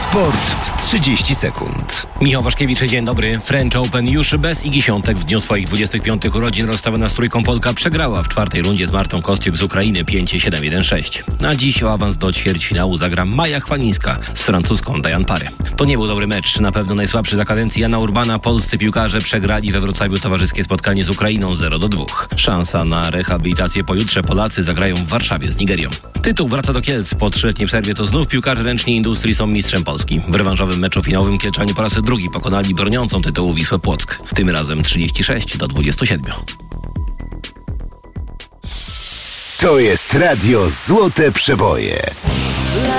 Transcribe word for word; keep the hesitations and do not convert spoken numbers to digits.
Sport w trzydzieści sekund. Michał Waszkiewicz, dzień dobry. French Open już bez Igi Świątek w dniu swoich dwudziestych piątych urodzin rozstawiona z trójką Polka przegrała w czwartej rundzie z Martą Kostyuk z Ukrainy pięć siedem jeden sześć. Na dziś o awans do ćwierćfinału zagra Maja Chwalińska z francuską Diane Parry. To nie był dobry mecz, na pewno najsłabszy za kadencji Jana Urbana. Polscy piłkarze przegrali we Wrocławiu towarzyskie spotkanie z Ukrainą zero do dwóch. Szansa na rehabilitację pojutrze. Polacy zagrają w Warszawie z Nigerią. Tytuł wraca do Kielc. Po trzyletniej przerwie to znów piłkarze ręczni Industrii są mistrzem Polski. W rewanżowym meczu finałowym kielczanie po raz drugi pokonali broniącą tytułu Wisłę Płock. Tym razem trzydzieści sześć do dwudziestu siedmiu. To jest Radio Złote Przeboje.